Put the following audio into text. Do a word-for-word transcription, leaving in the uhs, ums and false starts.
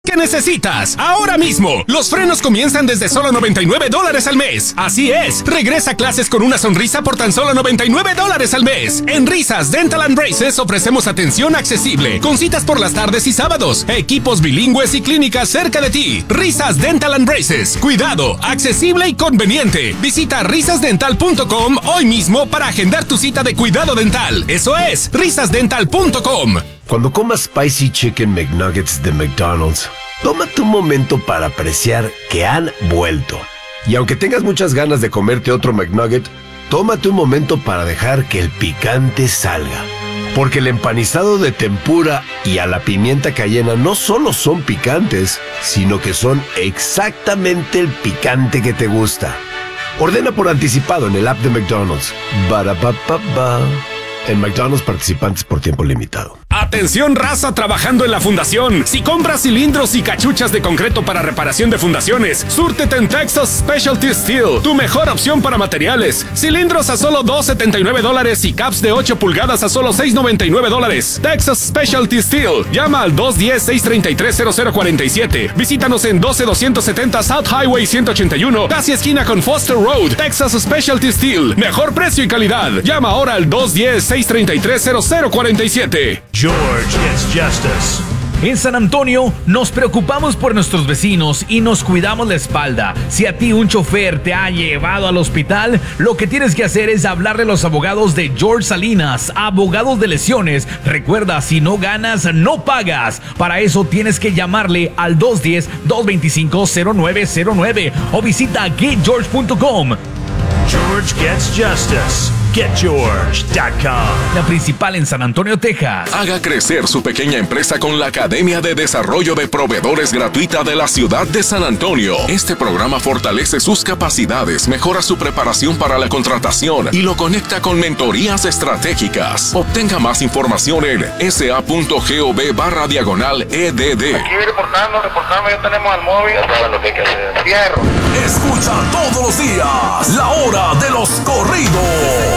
¿Qué necesitas? Ahora mismo. Los frenos comienzan desde solo noventa y nueve dólares al mes. Así es. Regresa a clases con una sonrisa por tan solo noventa y nueve dólares al mes. En Risas Dental and Braces ofrecemos atención accesible, con citas por las tardes y sábados, equipos bilingües y clínicas cerca de ti. Risas Dental and Braces. Cuidado, accesible y conveniente. Visita risas dental punto com hoy mismo para agendar tu cita de cuidado dental. Eso es, risas dental punto com. Cuando comas Spicy Chicken McNuggets de McDonald's, tómate un momento para apreciar que han vuelto. Y aunque tengas muchas ganas de comerte otro McNugget, tómate un momento para dejar que el picante salga. Porque el empanizado de tempura y a la pimienta cayena no solo son picantes, sino que son exactamente el picante que te gusta. Ordena por anticipado en el app de McDonald's. Ba-da-ba-ba-ba. En McDonald's, participantes por tiempo limitado. Atención, raza trabajando en la fundación. Si compras cilindros y cachuchas de concreto para reparación de fundaciones, súrtete en Texas Specialty Steel, tu mejor opción para materiales. Cilindros a solo dos setenta y nueve dólares y caps de ocho pulgadas a solo seis noventa y nueve dólares. Texas Specialty Steel. Llama al dos uno cero, seis tres tres, cero cero cuatro siete. Visítanos en doce doscientos setenta South Highway ciento ochenta y uno, casi esquina con Foster Road. Texas Specialty Steel. Mejor precio y calidad. Llama ahora al dos uno cero, seis tres tres, cero cero cuatro siete. George gets justice. En San Antonio nos preocupamos por nuestros vecinos y nos cuidamos la espalda. Si a ti un chofer te ha llevado al hospital, lo que tienes que hacer es hablarle a los abogados de George Salinas, abogados de lesiones. Recuerda, si no ganas, no pagas. Para eso tienes que llamarle al dos uno cero, dos dos cinco, cero nueve cero nueve o visita get george punto com. George gets justice. get george punto com. La principal en San Antonio, Texas. Haga crecer su pequeña empresa con la Academia de Desarrollo de Proveedores gratuita de la ciudad de San Antonio. Este programa fortalece sus capacidades, mejora su preparación para la contratación y lo conecta con mentorías estratégicas. Obtenga más información en sa.gov barra diagonal edd. Aquí reportando, reportando, ya tenemos al móvil. Ya saben lo que hay que hacer. Fierro. Escucha todos los días la hora de los corridos.